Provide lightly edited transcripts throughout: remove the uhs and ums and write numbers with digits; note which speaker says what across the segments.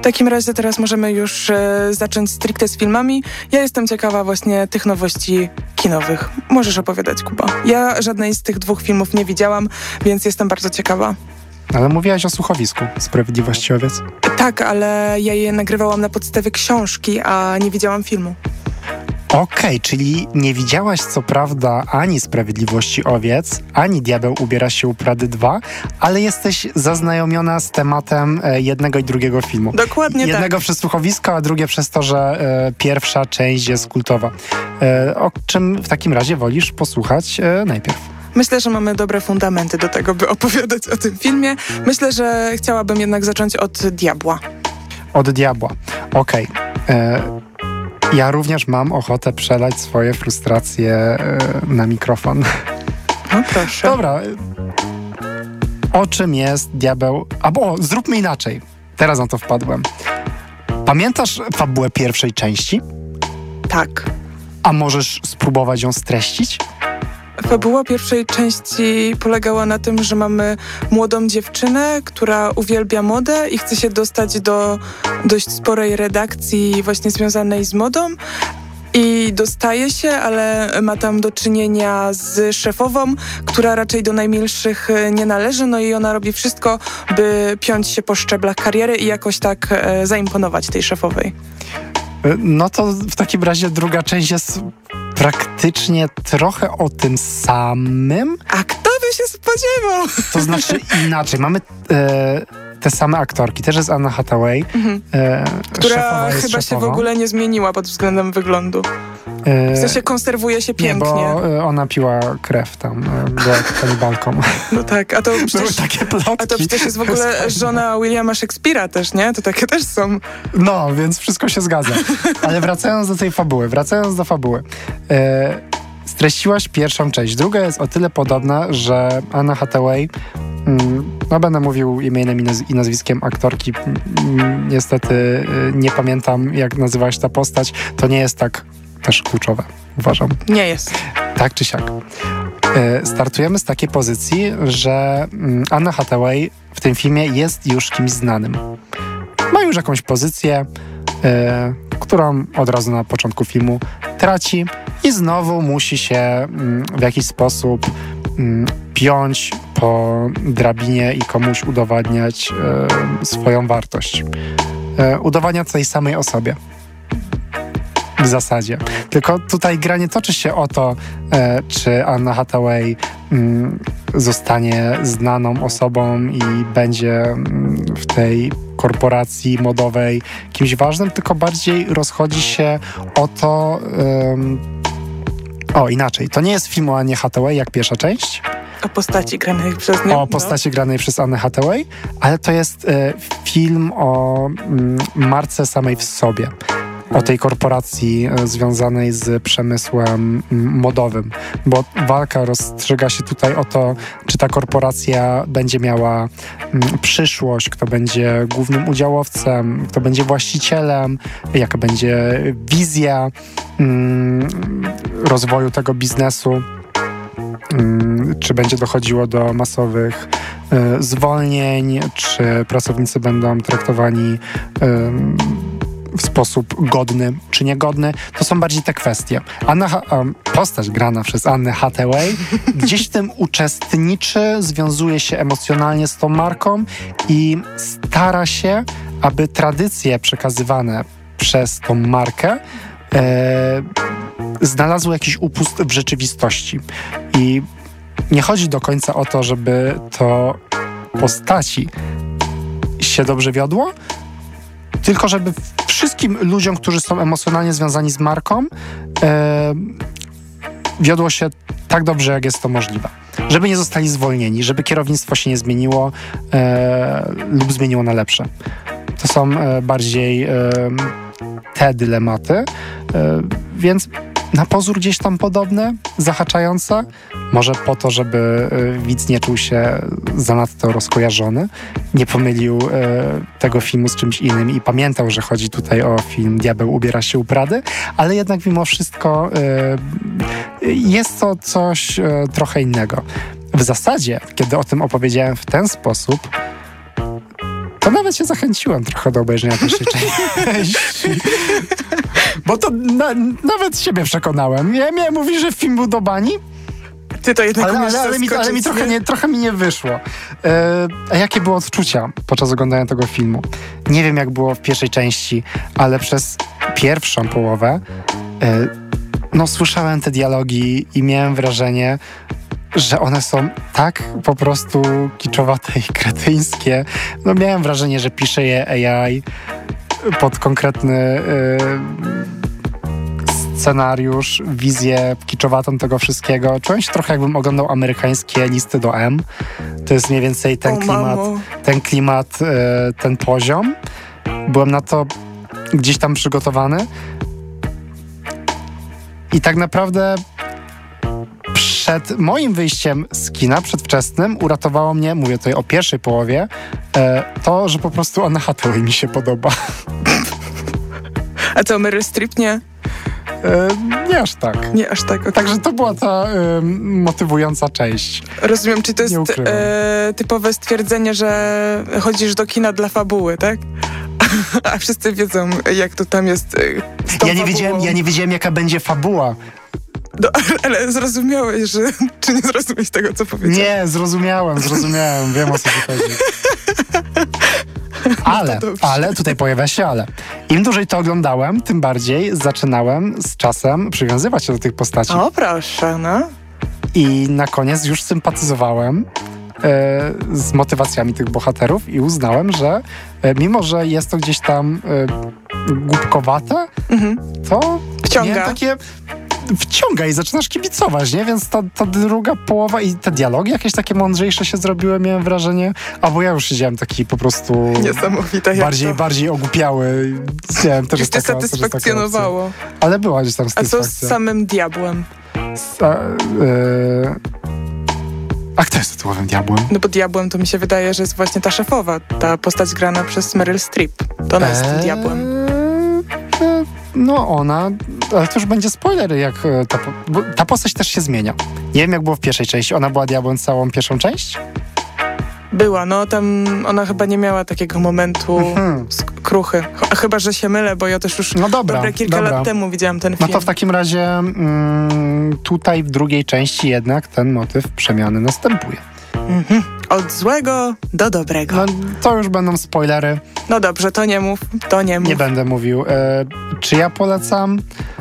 Speaker 1: takim razie teraz możemy już zacząć stricte z filmami. Ja jestem ciekawa właśnie tych nowości kinowych. Możesz opowiadać, Kuba. Ja żadnej z tych dwóch filmów nie widziałam, więc jestem bardzo ciekawa.
Speaker 2: Ale mówiłaś o słuchowisku Sprawiedliwości Owiec.
Speaker 1: Tak, ale ja je nagrywałam na podstawie książki, a nie widziałam filmu.
Speaker 2: Okej, czyli nie widziałaś co prawda ani Sprawiedliwości Owiec, ani Diabeł ubiera się u Prady 2, ale jesteś zaznajomiona z tematem jednego i drugiego filmu.
Speaker 1: Dokładnie
Speaker 2: jednego
Speaker 1: tak.
Speaker 2: przez słuchowisko, a drugie przez to, że pierwsza część jest kultowa. O czym w takim razie wolisz posłuchać najpierw?
Speaker 1: Myślę, że mamy dobre fundamenty do tego, by opowiadać o tym filmie. Myślę, że chciałabym jednak zacząć od Diabła.
Speaker 2: Od Diabła. Okej. Ja również mam ochotę przelać swoje frustracje na mikrofon.
Speaker 1: No proszę.
Speaker 2: Dobra. O czym jest Diabeł? Zróbmy inaczej. Teraz na to wpadłem. Pamiętasz fabułę pierwszej części?
Speaker 1: Tak.
Speaker 2: A możesz spróbować ją streścić?
Speaker 1: Fabuła pierwszej części polegała na tym, że mamy młodą dziewczynę, która uwielbia modę i chce się dostać do dość sporej redakcji właśnie związanej z modą. I dostaje się, ale ma tam do czynienia z szefową, która raczej do najmilszych nie należy, no i ona robi wszystko, by piąć się po szczeblach kariery i jakoś tak zaimponować tej szefowej.
Speaker 2: No to w takim razie druga część jest praktycznie trochę o tym samym.
Speaker 1: A kto by się spodziewał?
Speaker 2: To znaczy inaczej. Mamy te same aktorki. Też jest Anna Hathaway.
Speaker 1: Która chyba się w ogóle nie zmieniła pod względem wyglądu. W sensie konserwuje się pięknie.
Speaker 2: Nie, bo ona piła krew tam. Była kanibalką.
Speaker 1: No tak, a to przecież,
Speaker 2: takie plotki.
Speaker 1: a to przecież jest w ogóle żona Williama Shakespeare'a też, nie? To takie też są.
Speaker 2: No, więc wszystko się zgadza. Ale wracając do fabuły. Streściłaś pierwszą część. Druga jest o tyle podobna, że Anna Hathaway, no będę mówił imieniem i nazwiskiem aktorki, niestety nie pamiętam, jak nazywa się ta postać. To nie jest tak też kluczowe, uważam.
Speaker 1: Nie jest.
Speaker 2: Tak czy siak. Startujemy z takiej pozycji, że Anna Hathaway w tym filmie jest już kimś znanym. Ma już jakąś pozycję, którą od razu na początku filmu traci i znowu musi się w jakiś sposób piąć po drabinie i komuś udowadniać swoją wartość. Udowadnia tej samej osobie. W zasadzie. Tylko tutaj gra nie toczy się o to, czy Anna Hathaway zostanie znaną osobą i będzie w tej korporacji modowej kimś ważnym, tylko bardziej rozchodzi się o to... inaczej. To nie jest film o Annie Hathaway, jak pierwsza część.
Speaker 1: O postaci granej przez nią.
Speaker 2: O postaci granej przez Annę Hathaway, ale to jest film o marce samej w sobie. O tej korporacji związanej z przemysłem modowym, bo walka rozstrzyga się tutaj o to, czy ta korporacja będzie miała przyszłość, kto będzie głównym udziałowcem, kto będzie właścicielem, jaka będzie wizja rozwoju tego biznesu, czy będzie dochodziło do masowych zwolnień, czy pracownicy będą traktowani w sposób godny czy niegodny. To są bardziej te kwestie. Postać grana przez Annę Hathaway gdzieś w tym uczestniczy, związuje się emocjonalnie z tą marką i stara się, aby tradycje przekazywane przez tą markę znalazły jakiś upust w rzeczywistości. I nie chodzi do końca o to, żeby to postaci się dobrze wiodło, tylko żeby wszystkim ludziom, którzy są emocjonalnie związani z marką, wiodło się tak dobrze, jak jest to możliwe. Żeby nie zostali zwolnieni, żeby kierownictwo się nie zmieniło lub zmieniło na lepsze. To są bardziej te dylematy, więc na pozór gdzieś tam podobne, zahaczające, może po to, żeby widz nie czuł się zanadto rozkojarzony, nie pomylił tego filmu z czymś innym i pamiętał, że chodzi tutaj o film Diabeł ubiera się u Prady, ale jednak mimo wszystko jest to coś trochę innego. W zasadzie, kiedy o tym opowiedziałem w ten sposób, to nawet się zachęciłem trochę do obejrzenia pierwszej części. Bo to nawet siebie przekonałem. Ja miałem mówić, że film był do bani,
Speaker 1: Ty to jednak umiesz
Speaker 2: ale mi trochę mi nie wyszło. A jakie było odczucia podczas oglądania tego filmu? Nie wiem, jak było w pierwszej części, ale przez pierwszą połowę słyszałem te dialogi i miałem wrażenie, że one są tak po prostu kiczowate i kretyńskie. Miałem wrażenie, że pisze je AI pod konkretny scenariusz, wizję kiczowatą tego wszystkiego. Czułem się trochę, jakbym oglądał amerykańskie listy do M. To jest mniej więcej ten klimat, ten poziom. Byłem na to gdzieś tam przygotowany. I tak naprawdę przed moim wyjściem z kina przedwczesnym uratowało mnie, mówię tutaj o pierwszej połowie, to, że po prostu Anna Hathaway mi się podoba.
Speaker 1: A co, Meryl Streep nie?
Speaker 2: Nie aż tak.
Speaker 1: Nie aż tak. Okay.
Speaker 2: Także to była ta motywująca część.
Speaker 1: Rozumiem, czy to jest typowe stwierdzenie, że chodzisz do kina dla fabuły, tak? A wszyscy wiedzą, jak to tam jest z tą
Speaker 2: ja nie wiedziałem, jaka będzie fabuła.
Speaker 1: No, ale zrozumiałeś, że... Czy nie zrozumiałeś tego, co powiedziałem?
Speaker 2: Nie, zrozumiałem. Wiem, o co ci chodzi. Ale, tutaj pojawia się ale. Im dłużej to oglądałem, tym bardziej zaczynałem z czasem przywiązywać się do tych postaci.
Speaker 1: O, proszę, no.
Speaker 2: I na koniec już sympatyzowałem z motywacjami tych bohaterów i uznałem, że mimo, że jest to gdzieś tam głupkowate, to
Speaker 1: wciąga.
Speaker 2: Wciąga i zaczynasz kibicować, nie? Więc ta druga połowa i te dialogi jakieś takie mądrzejsze się zrobiły, miałem wrażenie. Albo ja już siedziałem taki po prostu...
Speaker 1: Niesamowite.
Speaker 2: Bardziej ogłupiały. Nie, też
Speaker 1: jest taka, satysfakcjonowało.
Speaker 2: Ale była gdzieś tam satysfakcja.
Speaker 1: A co z samym diabłem?
Speaker 2: A kto jest tytułowym diabłem?
Speaker 1: No bo diabłem to mi się wydaje, że jest właśnie ta szefowa, ta postać grana przez Meryl Streep. To ona jest tym diabłem.
Speaker 2: No ona, ale to już będzie spoiler, jak ta postać też się zmienia. Nie wiem, jak było w pierwszej części. Ona była diabłem całą pierwszą część?
Speaker 1: Była, no tam ona chyba nie miała takiego momentu kruchy. Chyba, że się mylę, bo ja też już kilka lat temu widziałam ten film.
Speaker 2: No to w takim razie tutaj w drugiej części jednak ten motyw przemiany następuje.
Speaker 1: Od złego do dobrego.
Speaker 2: No to już będą spoilery.
Speaker 1: No dobrze, to nie mów.
Speaker 2: Nie będę mówił. Czy ja polecam?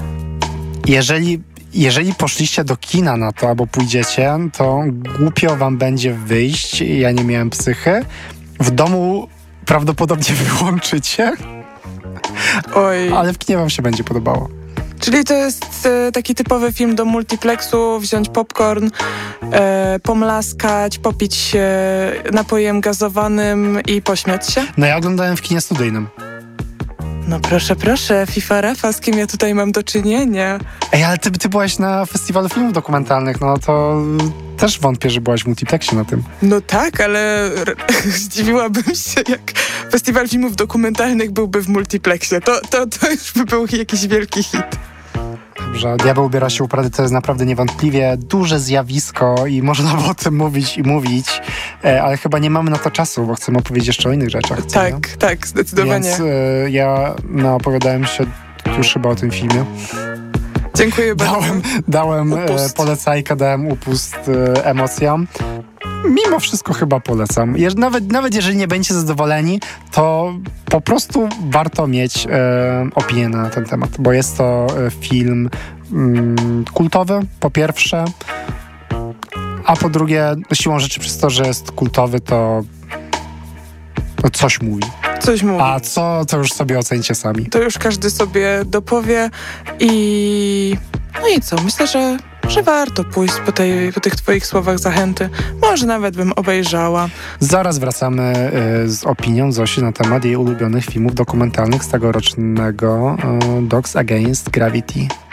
Speaker 2: Jeżeli poszliście do kina na to, albo pójdziecie, to głupio wam będzie wyjść. Ja nie miałem psychy. W domu prawdopodobnie wyłączycie.
Speaker 1: Oj.
Speaker 2: Ale w kinie wam się będzie podobało.
Speaker 1: Czyli to jest taki typowy film do multiplexu, wziąć popcorn, pomlaskać, popić się napojem gazowanym i pośmiać się?
Speaker 2: No ja oglądałem w kinie studyjnym.
Speaker 1: No proszę, FIFA Rafa, z kim ja tutaj mam do czynienia?
Speaker 2: Ej, ale ty byłaś na festiwalu filmów dokumentalnych, no to też wątpię, że byłaś w multiplexie na tym.
Speaker 1: No tak, ale zdziwiłabym się, jak festiwal filmów dokumentalnych byłby w multiplexie. To już by był jakiś wielki hit.
Speaker 2: Dobrze, Diabeł ubiera się u Prady to jest naprawdę niewątpliwie duże zjawisko i można by o tym mówić, ale chyba nie mamy na to czasu, bo chcemy opowiedzieć jeszcze o innych rzeczach.
Speaker 1: Tak, zdecydowanie.
Speaker 2: Więc ja opowiadałem się już chyba o tym filmie.
Speaker 1: Dziękuję bardzo.
Speaker 2: Dałem polecajkę, dałem upust emocjom. Mimo wszystko chyba polecam. Nawet jeżeli nie będziecie zadowoleni, to po prostu warto mieć opinię na ten temat, bo jest to film kultowy, po pierwsze, a po drugie, siłą rzeczy przez to, że jest kultowy, to coś mówi. A co, to już sobie ocencie sami.
Speaker 1: To już każdy sobie dopowie i... No i co? Myślę, że warto pójść po tych twoich słowach zachęty. Może nawet bym obejrzała.
Speaker 2: Zaraz wracamy z opinią Zosi na temat jej ulubionych filmów dokumentalnych z tegorocznego Dogs Against Gravity.